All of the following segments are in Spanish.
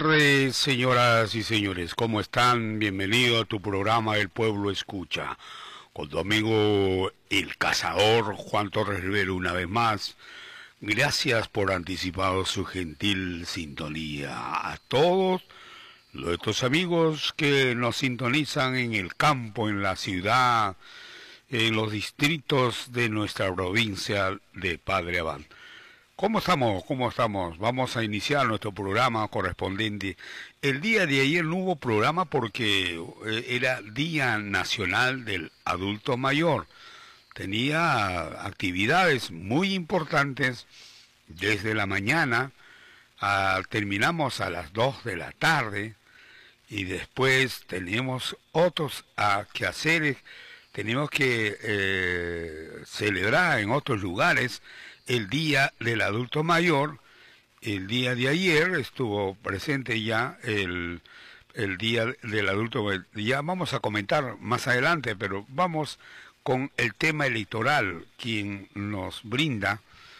tardes, señoras y señores. ¿Cómo están? Bienvenido a tu programa El Pueblo Escucha. Con tu amigo el cazador Juan Torres Rivero una vez más. Gracias por anticipado su gentil sintonía. A todos nuestros amigos que nos sintonizan en el campo, en la ciudad, en los distritos de nuestra provincia de Padre Abad. ¿Cómo estamos? ¿Cómo estamos? Vamos a iniciar nuestro programa correspondiente. El día de ayer no hubo programa porque era Día Nacional del Adulto Mayor. Tenía actividades muy importantes desde la mañana, terminamos a las 2 de la tarde y después tenemos otros quehaceres, tenemos que celebrar en otros lugares el Día del Adulto Mayor. El día de ayer estuvo presente ya el Día del Adulto Mayor. Ya vamos a comentar más adelante, pero vamos con el tema electoral, quien nos brinda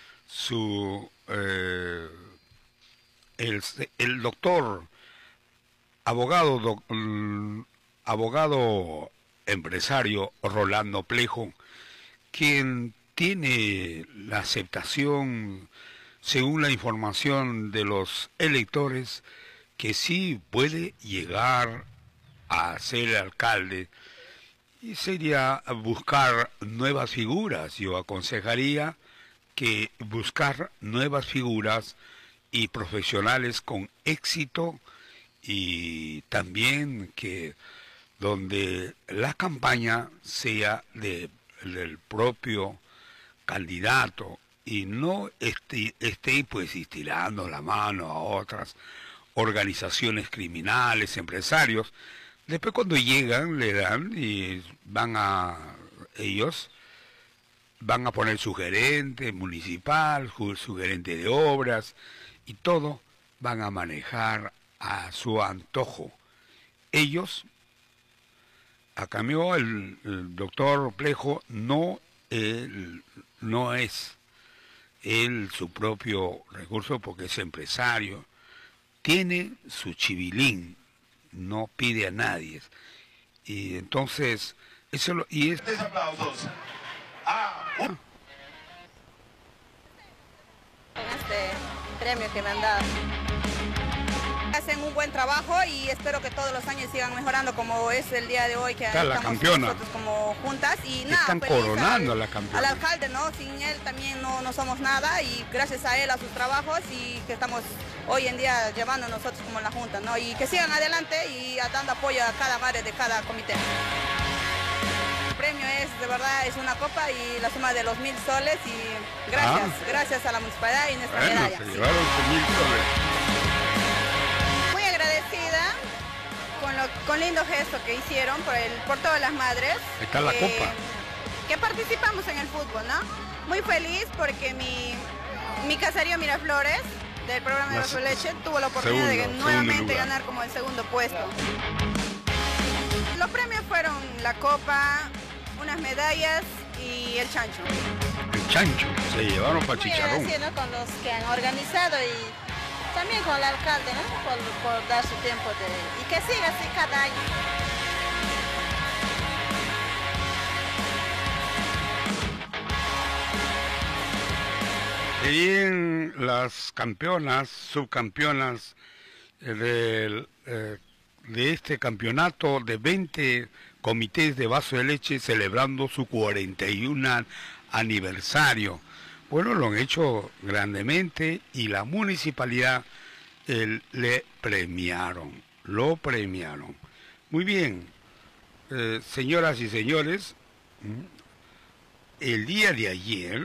el doctor, abogado empresario Rolando Plejo, quien tiene la aceptación, según la información de los electores, que sí puede llegar a ser alcalde, y sería buscar nuevas figuras. Yo aconsejaría que buscar nuevas figuras y profesionales con éxito, y también que donde la campaña sea del propio candidato y no esté pues estirando la mano a otras organizaciones criminales, empresarios. Después cuando llegan le dan y ellos van a poner su gerente municipal, su gerente de obras, y todo van a manejar a su antojo. Ellos, a cambio, el doctor Plejo no es él su propio recurso porque es empresario, tiene su chivilín, no pide a nadie. Y entonces, aplausos. Este premio que me han dado. Hacen un buen trabajo y espero que todos los años sigan mejorando, como es el día de hoy que está estamos nosotros como juntas. Y nada, están coronando a la campeona. Al alcalde, ¿no? Sin él también no somos nada, y gracias a él, a sus trabajos, y que estamos hoy en día llevando nosotros como la junta, ¿no? Y que sigan adelante y dando apoyo a cada madre de cada comité. El premio de verdad, es una copa y la suma de los 1.000 soles, y gracias a la municipalidad y nuestra medalla. Se llevaron sus 1.000 soles. Muy agradecida con lindo gesto que hicieron por todas las madres. Está la copa. Que participamos en el fútbol, ¿no? Muy feliz porque mi caserío Miraflores, del programa de Vaso de Leche, tuvo la oportunidad de nuevamente ganar como el segundo puesto. Los premios fueron la copa, unas medallas y el chancho. El chancho, se llevaron para chicharrón. Muy agradecido con los que han organizado y también con el alcalde, ¿no? Por dar su tiempo y que siga así cada año. Y las campeonas, subcampeonas de este campeonato de 20 comités de Vaso de Leche celebrando su 41 aniversario. Bueno, lo han hecho grandemente y la municipalidad lo premiaron. Muy bien, señoras y señores, el día de ayer,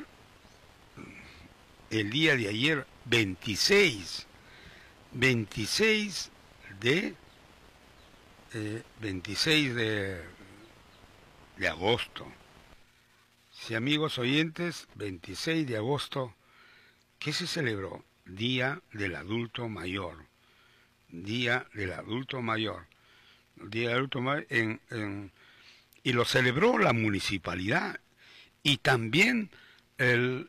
26 de agosto. Sí, amigos oyentes, 26 de agosto, ¿qué se celebró? Día del Adulto Mayor. Día del Adulto Mayor. Día del Adulto Mayor y lo celebró la municipalidad y también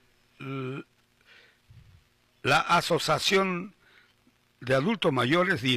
la Asociación de Adultos Mayores